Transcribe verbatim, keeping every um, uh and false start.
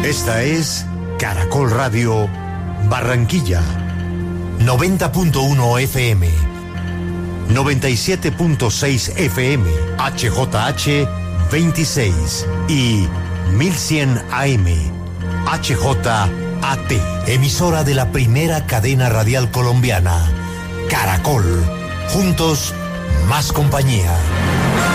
Esta es Caracol Radio Barranquilla, noventa punto uno F M, noventa y siete punto seis F M, H J H veintiséis y mil cien A M, H J A T, emisora de la primera cadena radial colombiana, Caracol. Juntos, más compañía.